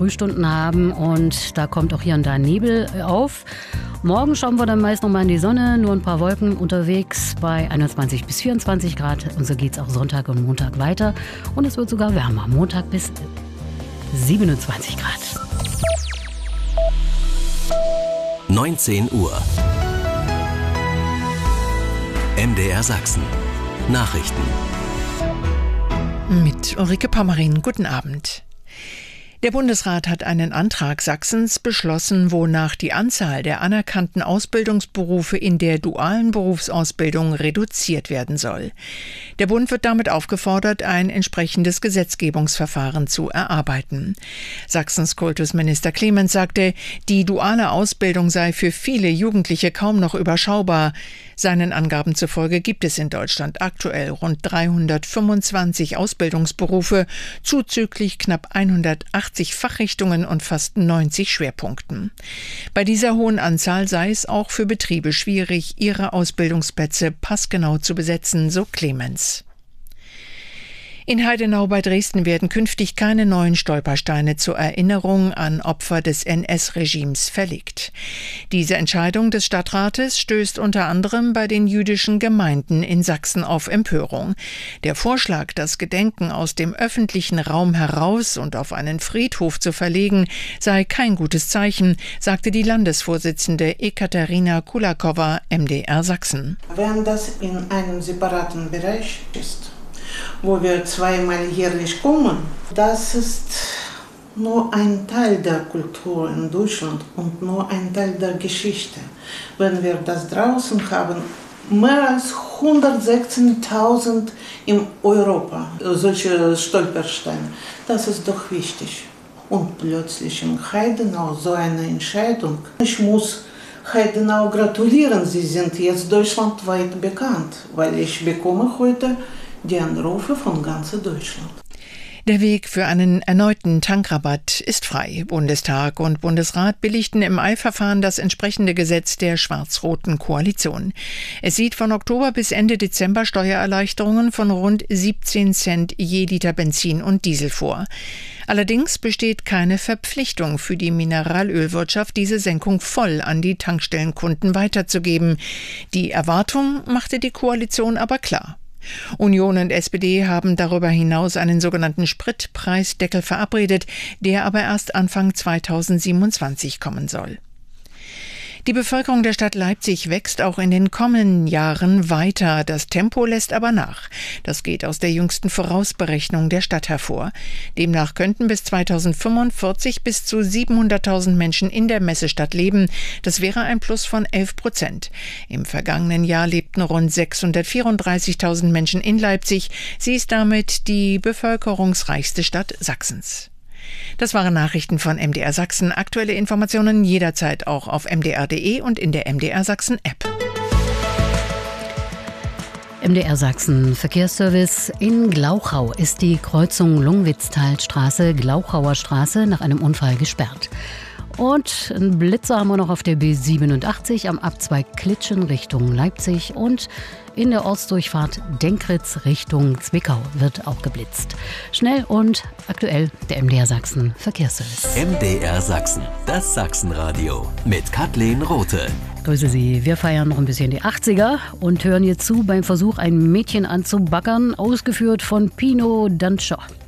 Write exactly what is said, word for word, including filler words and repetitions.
Frühstunden haben und da kommt auch hier und da Nebel auf. Morgen schauen wir dann meist nochmal in die Sonne, nur ein paar Wolken unterwegs bei einundzwanzig bis vierundzwanzig Grad. Und so geht es auch Sonntag und Montag weiter. Und es wird sogar wärmer. Montag bis siebenundzwanzig Grad. neunzehn Uhr. M D R Sachsen. Nachrichten. Mit Ulrike Pommerin. Guten Abend. Der Bundesrat hat einen Antrag Sachsens beschlossen, wonach die Anzahl der anerkannten Ausbildungsberufe in der dualen Berufsausbildung reduziert werden soll. Der Bund wird damit aufgefordert, ein entsprechendes Gesetzgebungsverfahren zu erarbeiten. Sachsens Kultusminister Clemens sagte, die duale Ausbildung sei für viele Jugendliche kaum noch überschaubar. Seinen Angaben zufolge gibt es in Deutschland aktuell rund dreihundertfünfundzwanzig Ausbildungsberufe, zuzüglich knapp hundertachtzig Fachrichtungen und fast neunzig Schwerpunkten. Bei dieser hohen Anzahl sei es auch für Betriebe schwierig, ihre Ausbildungsplätze passgenau zu besetzen, so Clemens. In Heidenau bei Dresden werden künftig keine neuen Stolpersteine zur Erinnerung an Opfer des N S-Regimes verlegt. Diese Entscheidung des Stadtrates stößt unter anderem bei den jüdischen Gemeinden in Sachsen auf Empörung. Der Vorschlag, das Gedenken aus dem öffentlichen Raum heraus und auf einen Friedhof zu verlegen, sei kein gutes Zeichen, sagte die Landesvorsitzende Ekaterina Kulakowa M D R Sachsen. Wenn das in einem separaten Bereich ist, wo wir zweimal jährlich kommen, das ist nur ein Teil der Kultur in Deutschland und nur ein Teil der Geschichte. Wenn wir das draußen haben, mehr als hundertsechzehntausend in Europa, solche Stolpersteine, das ist doch wichtig. Und plötzlich in Heidenau so eine Entscheidung. Ich muss Heidenau gratulieren, sie sind jetzt deutschlandweit bekannt, weil ich bekomme heute die Anrufe von ganz Deutschland. Der Weg für einen erneuten Tankrabatt ist frei. Bundestag und Bundesrat billigten im Eilverfahren das entsprechende Gesetz der schwarz-roten Koalition. Es sieht von Oktober bis Ende Dezember Steuererleichterungen von rund siebzehn Cent je Liter Benzin und Diesel vor. Allerdings besteht keine Verpflichtung für die Mineralölwirtschaft, diese Senkung voll an die Tankstellenkunden weiterzugeben. Die Erwartung machte die Koalition aber klar. Union und S P D haben darüber hinaus einen sogenannten Spritpreisdeckel verabredet, der aber erst Anfang zweitausendsiebenundzwanzig kommen soll. Die Bevölkerung der Stadt Leipzig wächst auch in den kommenden Jahren weiter. Das Tempo lässt aber nach. Das geht aus der jüngsten Vorausberechnung der Stadt hervor. Demnach könnten bis zweitausendfünfundvierzig bis zu siebenhunderttausend Menschen in der Messestadt leben. Das wäre ein Plus von elf Prozent. Im vergangenen Jahr lebten rund sechshundertvierunddreißigtausend Menschen in Leipzig. Sie ist damit die bevölkerungsreichste Stadt Sachsens. Das waren Nachrichten von M D R Sachsen. Aktuelle Informationen jederzeit auch auf m d r punkt d e und in der M D R Sachsen App. M D R Sachsen Verkehrsservice. In Glauchau ist die Kreuzung Lungwitztalstraße, Glauchauer Straße nach einem Unfall gesperrt. Und einen Blitzer haben wir noch auf der B siebenundachtzig am Abzweig Klitschen Richtung Leipzig und in der Ortsdurchfahrt Denkritz Richtung Zwickau wird auch geblitzt. Schnell und aktuell der M D R Sachsen Verkehrsservice. M D R Sachsen, das Sachsenradio mit Kathleen Rothe. Grüße Sie. Wir feiern noch ein bisschen die achtziger und hören jetzt zu beim Versuch, ein Mädchen anzubaggern, ausgeführt von Pino Danscher.